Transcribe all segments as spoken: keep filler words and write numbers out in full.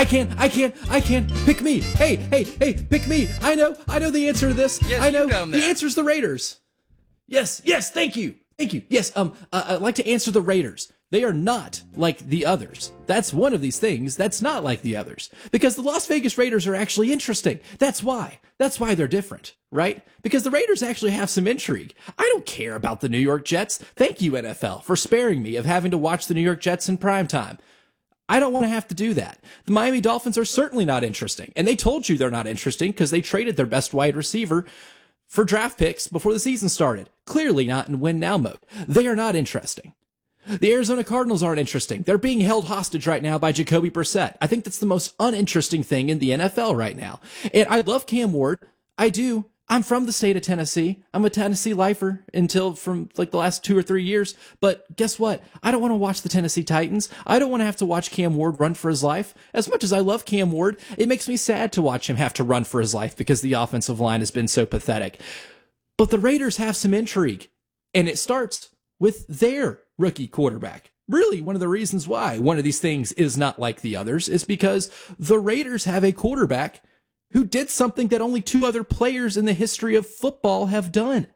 I can, I can, I can. Pick me. Hey, hey, hey, pick me. I know, I know the answer to this. Yes, I know. you know The answer's the Raiders. Yes, yes, thank you. Thank you. Yes, um, uh, I'd like to answer the Raiders. They are not like the others. That's one of these things that's not like the others. Because the Las Vegas Raiders are actually interesting. That's why. That's why they're different, right? Because the Raiders actually have some intrigue. I don't care about the New York Jets. Thank you, N F L, for sparing me of having to watch the New York Jets in primetime. I don't want to have to do that. The Miami Dolphins are certainly not interesting. And they told you they're not interesting because they traded their best wide receiver for draft picks before the season started. Clearly not in win now mode. They are not interesting. The Arizona Cardinals aren't interesting. They're being held hostage right now by Jacoby Brissett. I think that's the most uninteresting thing in the N F L right now. And I love Cam Ward. I do. I'm from the state of Tennessee. I'm a Tennessee lifer until from like the last two or three years. But guess what? I don't want to watch the Tennessee Titans. I don't want to have to watch Cam Ward run for his life. As much as I love Cam Ward, it makes me sad to watch him have to run for his life because the offensive line has been so pathetic. But the Raiders have some intrigue, and it starts with their rookie quarterback. Really, one of the reasons why one of these things is not like the others is because the Raiders have a quarterback who did something that only two other players in the history of football have done.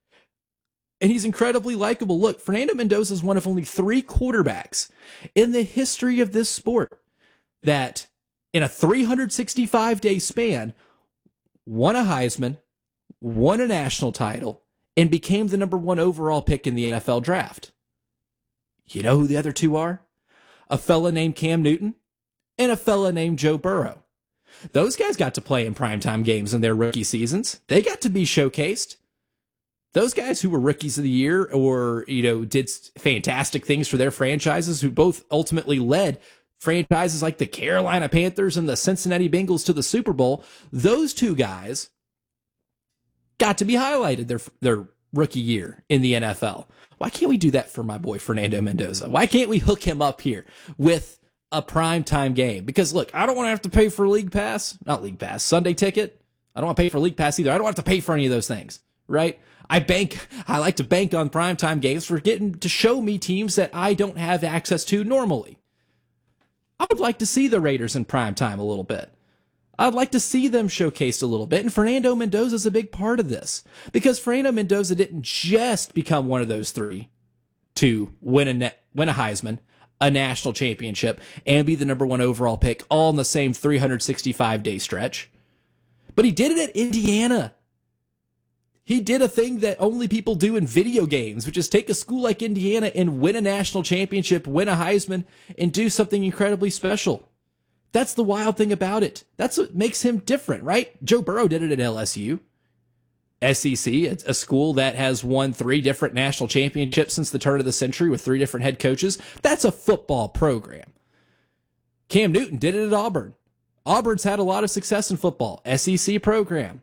And he's incredibly likable. Look, Fernando Mendoza is one of only three quarterbacks in the history of this sport that in a three hundred sixty-five day span won a Heisman, won a national title, and became the number one overall pick in the N F L draft. You know who the other two are? A fella named Cam Newton and a fella named Joe Burrow. Those guys got to play in primetime games in their rookie seasons. They got to be showcased. Those guys who were rookies of the year or, you know, did fantastic things for their franchises, who both ultimately led franchises like the Carolina Panthers and the Cincinnati Bengals to the Super Bowl, those two guys got to be highlighted their their rookie year in the N F L. Why can't we do that for my boy Fernando Mendoza? Why can't we hook him up here with a primetime game? Because look, I don't want to have to pay for League Pass, not League Pass, Sunday ticket. I don't want to pay for League Pass either. I don't have to pay for any of those things, right? I bank, I like to bank on primetime games for getting to show me teams that I don't have access to normally. I would like to see the Raiders in primetime a little bit. I'd like to see them showcased a little bit, and Fernando Mendoza is a big part of this because Fernando Mendoza didn't just become one of those three to win a net, win a Heisman, a national championship, and be the number one overall pick all in the same three hundred sixty-five day stretch. But he did it at Indiana. He did a thing that only people do in video games, which is take a school like Indiana and win a national championship, win a Heisman, and do something incredibly special. That's the wild thing about it. That's what makes him different, right? Joe Burrow did it at L S U. S E C, it's a school that has won three different national championships since the turn of the century with three different head coaches. That's a football program. Cam Newton did it at Auburn. Auburn's had a lot of success in football. S E C program.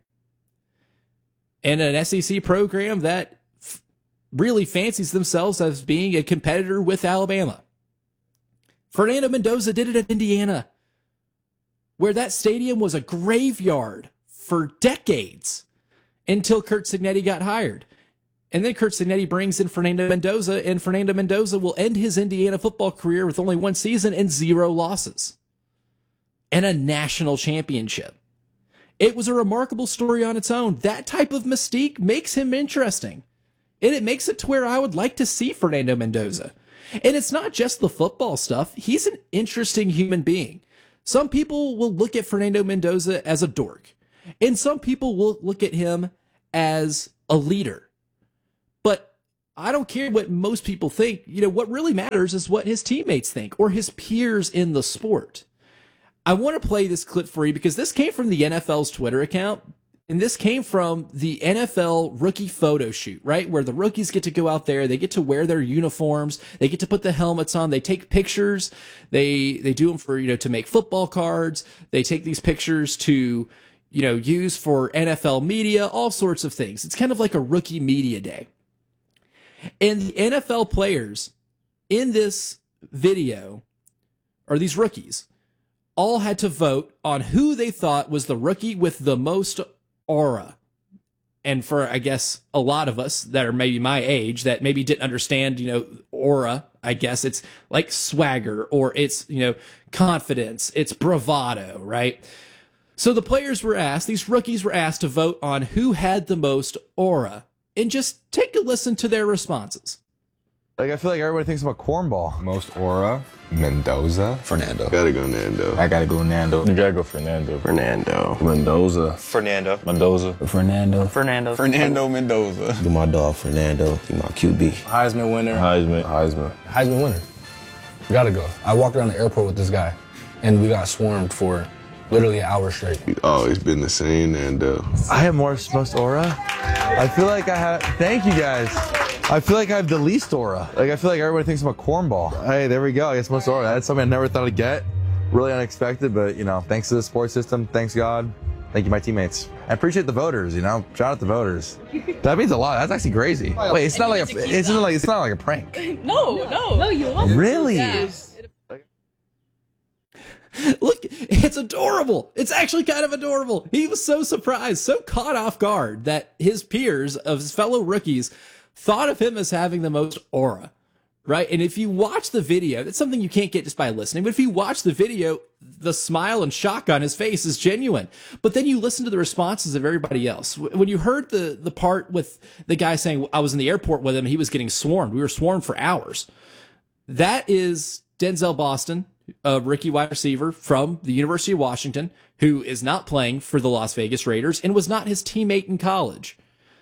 And an S E C program that f- really fancies themselves as being a competitor with Alabama. Fernando Mendoza did it at Indiana, where that stadium was a graveyard for decades until Curt Cignetti got hired. And then Curt Cignetti brings in Fernando Mendoza, and Fernando Mendoza will end his Indiana football career with only one season and zero losses and a national championship. It was a remarkable story on its own. That type of mystique makes him interesting. And it makes it to where I would like to see Fernando Mendoza. And it's not just the football stuff. He's an interesting human being. Some people will look at Fernando Mendoza as a dork, and some people will look at him as a leader. But I don't care what most people think. You know, what really matters is what his teammates think or his peers in the sport. I want to play this clip for you because this came from the N F L's Twitter account, and this came from the N F L rookie photo shoot, right? Where the rookies get to go out there, they get to wear their uniforms, they get to put the helmets on, they take pictures, they they do them for, you know, to make football cards, they take these pictures to, you know, use for N F L media, all sorts of things. It's kind of like a rookie media day. And the N F L players in this video, or these rookies, all had to vote on who they thought was the rookie with the most aura. And for, I guess, a lot of us that are maybe my age that maybe didn't understand, you know, aura I guess. It's like swagger, or it's, you know, confidence, it's bravado, right? So the players were asked, these rookies were asked to vote on who had the most aura, and just take a listen to their responses. Like, I feel like everybody thinks I'm a cornball. Most aura, Mendoza. Fernando. Gotta go Nando. I gotta go Nando. You gotta go Fernando. Fernando. Mendoza. Fernando. Mendoza. Fernando. Fernando. Fernando Mendoza. Do my dog Fernando. Be my Q B. Heisman winner. Heisman. Heisman. Heisman winner. Gotta go. I walked around the airport with this guy, and we got swarmed for literally an hour straight. He's always been the same, Nando. I have more most aura. I feel like I have. Thank you guys. I feel like I have the least aura. Like, I feel like everybody thinks I'm a cornball. Hey, there we go. I guess most aura. That's something I never thought I'd get. Really unexpected, but, you know, thanks to the sports system. Thanks, God. Thank you, my teammates. I appreciate the voters, you know. Shout out to voters. That means a lot. That's actually crazy. Wait, it's not like a, it's not like, it's not like a prank. No, no. No, you won't. Really? Yeah. Look, it's adorable. It's actually kind of adorable. He was so surprised, so caught off guard that his peers, of his fellow rookies, thought of him as having the most aura, right? And if you watch the video, that's something you can't get just by listening, but if you watch the video, the smile and shock on his face is genuine. But then you listen to the responses of everybody else. When you heard the, the part with the guy saying, I was in the airport with him, he was getting swarmed. We were swarmed for hours. That is Denzel Boston, a rookie wide receiver from the University of Washington, who is not playing for the Las Vegas Raiders and was not his teammate in college.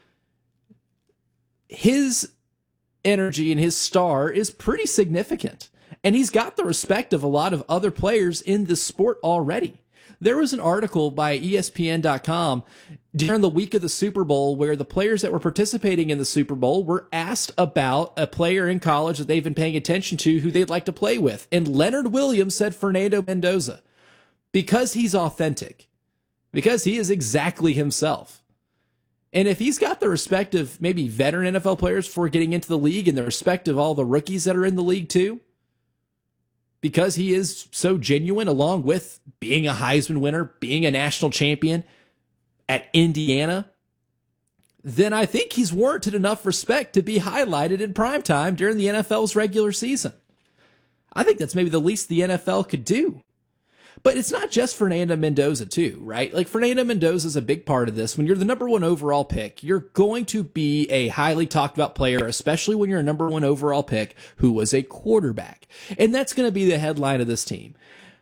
His energy and his star is pretty significant, and he's got the respect of a lot of other players in this sport already. There was an article by E S P N dot com during the week of the Super Bowl where the players that were participating in the Super Bowl were asked about a player in college that they've been paying attention to who they'd like to play with. And Leonard Williams said Fernando Mendoza, because he's authentic, because he is exactly himself. And if he's got the respect of maybe veteran N F L players for getting into the league and the respect of all the rookies that are in the league too, because he is so genuine, along with being a Heisman winner, being a national champion at Indiana, then I think he's warranted enough respect to be highlighted in primetime during the N F L's regular season. I think that's maybe the least the N F L could do. But it's not just Fernando Mendoza too, right? Like, Fernando Mendoza is a big part of this. When you're the number one overall pick, you're going to be a highly talked about player, especially when you're a number one overall pick who was a quarterback. And that's going to be the headline of this team.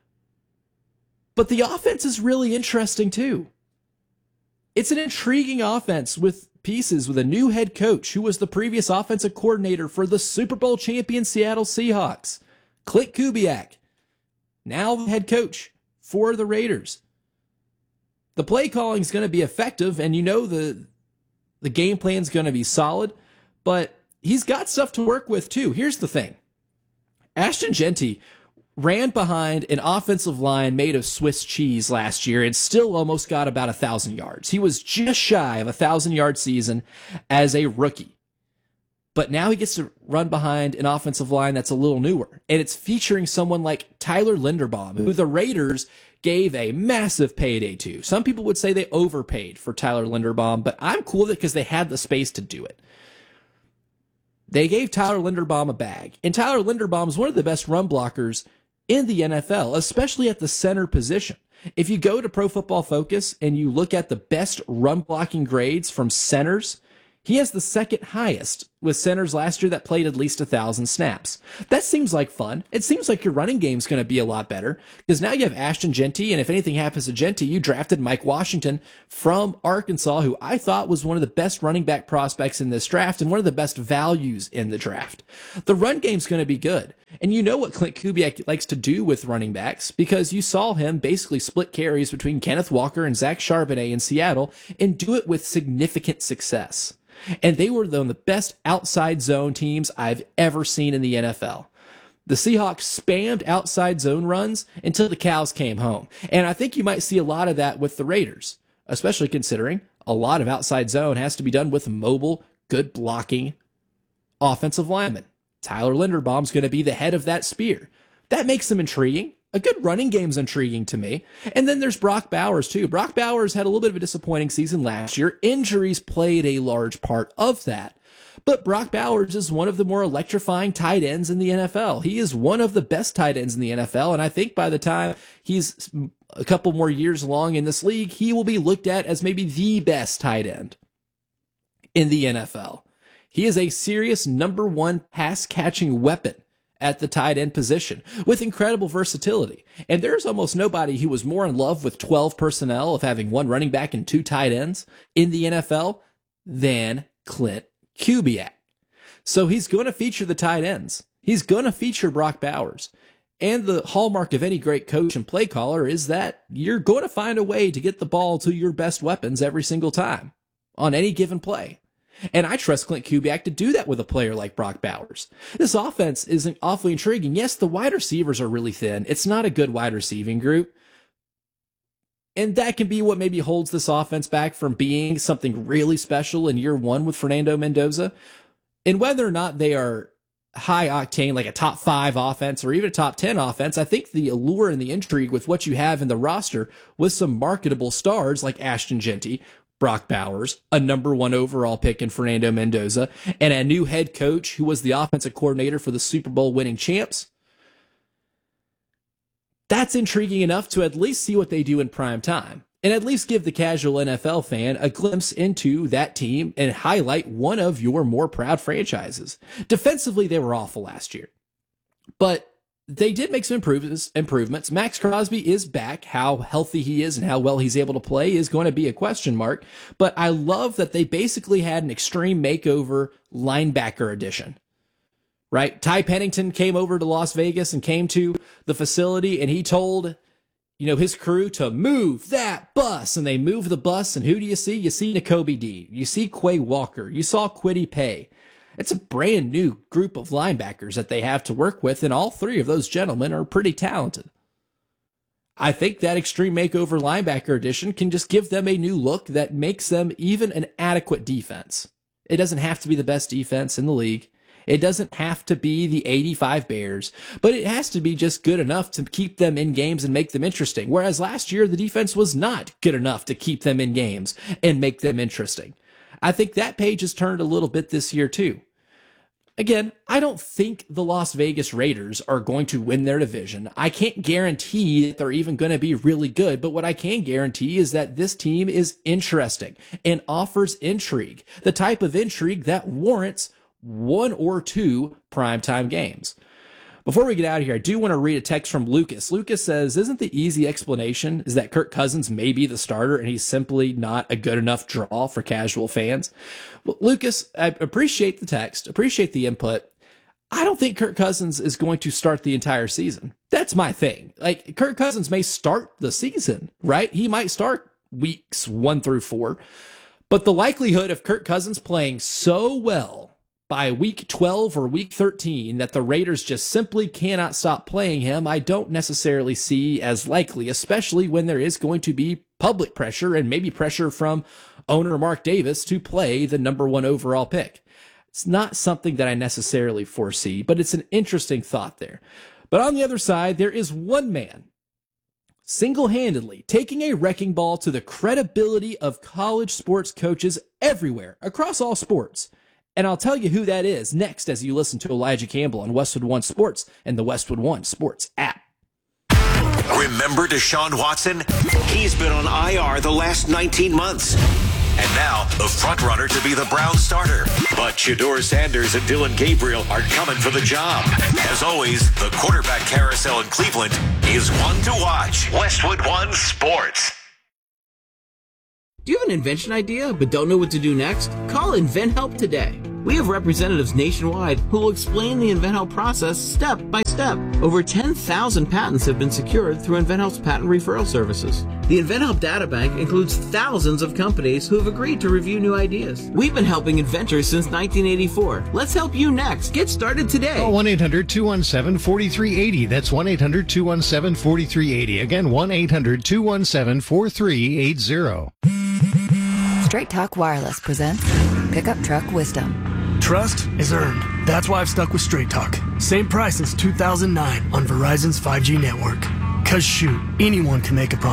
But the offense is really interesting too. It's an intriguing offense with pieces with a new head coach who was the previous offensive coordinator for the Super Bowl champion Seattle Seahawks, Klint Kubiak. Now the head coach for the Raiders. The play calling is going to be effective, and you know the the game plan is going to be solid, but he's got stuff to work with too. Here's the thing. Ashton Jeanty ran behind an offensive line made of Swiss cheese last year and still almost got about a thousand yards. He was just shy of a thousand yard season as a rookie. But now he gets to run behind an offensive line that's a little newer. And it's featuring someone like Tyler Linderbaum, who the Raiders gave a massive payday to. Some people would say they overpaid for Tyler Linderbaum, but I'm cool with it because they had the space to do it. They gave Tyler Linderbaum a bag. And Tyler Linderbaum is one of the best run blockers in the N F L, especially at the center position. If you go to Pro Football Focus and you look at the best run blocking grades from centers, he has the second highest with centers last year that played at least a thousand snaps. That seems like fun. It seems like your running game's going to be a lot better because now you have Ashton Jeanty, and if anything happens to Jeanty, you drafted Mike Washington from Arkansas, who I thought was one of the best running back prospects in this draft and one of the best values in the draft. The run game's going to be good. And you know what Klint Kubiak likes to do with running backs because you saw him basically split carries between Kenneth Walker and Zach Charbonnet in Seattle and do it with significant success. And they were one of the best outside zone teams I've ever seen in the N F L. The Seahawks spammed outside zone runs until the cows came home. And I think you might see a lot of that with the Raiders, especially considering a lot of outside zone has to be done with mobile, good blocking offensive linemen. Tyler Linderbaum's going to be the head of that spear. That makes them intriguing. A good running game's intriguing to me. And then there's Brock Bowers, too. Brock Bowers had a little bit of a disappointing season last year. Injuries played a large part of that. But Brock Bowers is one of the more electrifying tight ends in the N F L. He is one of the best tight ends in the N F L, and I think by the time he's a couple more years along in this league, he will be looked at as maybe the best tight end in the N F L. He is a serious number one pass-catching weapon at the tight end position with incredible versatility. And there's almost nobody who was more in love with twelve personnel of having one running back and two tight ends in the N F L than Klint Kubiak. So he's going to feature the tight ends. He's going to feature Brock Bowers. And the hallmark of any great coach and play caller is that you're going to find a way to get the ball to your best weapons every single time on any given play. And I trust Klint Kubiak to do that with a player like Brock Bowers. This offense is awfully intriguing. Yes, the wide receivers are really thin. It's not a good wide receiving group. And that can be what maybe holds this offense back from being something really special in year one with Fernando Mendoza. And whether or not they are high octane, like a top five offense or even a top ten offense, I think the allure and the intrigue with what you have in the roster with some marketable stars like Ashton Jeanty, Brock Bowers, a number one overall pick in Fernando Mendoza, and a new head coach who was the offensive coordinator for the Super Bowl winning champs. That's intriguing enough to at least see what they do in prime time and at least give the casual N F L fan a glimpse into that team and highlight one of your more proud franchises. Defensively, they were awful last year, but they did make some improvements. Improvements. Max Crosby is back. How healthy he is and how well he's able to play is going to be a question mark. But I love that they basically had an extreme makeover linebacker edition. Right? Ty Pennington came over to Las Vegas and came to the facility, and he told, you know, his crew to move that bus, and they moved the bus. And who do you see? You see Nakobe Dean. You see Quay Walker. You saw Kwity Paye. It's a brand new group of linebackers that they have to work with, and all three of those gentlemen are pretty talented. I think that extreme makeover linebacker edition can just give them a new look that makes them even an adequate defense. It doesn't have to be the best defense in the league. It doesn't have to be the eighty-five Bears, but it has to be just good enough to keep them in games and make them interesting. Whereas last year, the defense was not good enough to keep them in games and make them interesting. I think that page has turned a little bit this year too. Again, I don't think the Las Vegas Raiders are going to win their division. I can't guarantee that they're even going to be really good, but what I can guarantee is that this team is interesting and offers intrigue, the type of intrigue that warrants one or two primetime games. Before we get out of here, I do want to read a text from Lucas. Lucas says, isn't the easy explanation is that Kirk Cousins may be the starter and he's simply not a good enough draw for casual fans? Well, Lucas, I appreciate the text, appreciate the input. I don't think Kirk Cousins is going to start the entire season. That's my thing. Like, Kirk Cousins may start the season, right? He might start weeks one through four, but the likelihood of Kirk Cousins playing so well by week twelve or week thirteen that the Raiders just simply cannot stop playing him, I don't necessarily see as likely, especially when there is going to be public pressure and maybe pressure from owner Mark Davis to play the number one overall pick. It's not something that I necessarily foresee, but it's an interesting thought there. But on the other side, there is one man single-handedly taking a wrecking ball to the credibility of college sports coaches everywhere, across all sports. And I'll tell you who that is next as you listen to Elijah Campbell on Westwood One Sports and the Westwood One Sports app. Remember Deshaun Watson? He's been on I R the last nineteen months. And now, the front runner to be the Browns starter. But Shedeur Sanders and Dillon Gabriel are coming for the job. As always, the quarterback carousel in Cleveland is one to watch. Westwood One Sports. Do you have an invention idea but don't know what to do next? Call InventHelp today. We have representatives nationwide who will explain the InventHelp process step by step. Over ten thousand patents have been secured through InventHelp's patent referral services. The InventHelp data bank includes thousands of companies who have agreed to review new ideas. We've been helping inventors since nineteen eighty-four. Let's help you next. Get started today. Call one eight hundred two one seven four three eight zero. That's one eight hundred two one seven four three eight zero. Again, one eight hundred two one seven four three eight zero. Straight Talk Wireless presents Pickup Truck Wisdom. Trust is earned. That's why I've stuck with Straight Talk. Same price since two thousand nine on Verizon's five G network. Cause shoot, anyone can make a promise.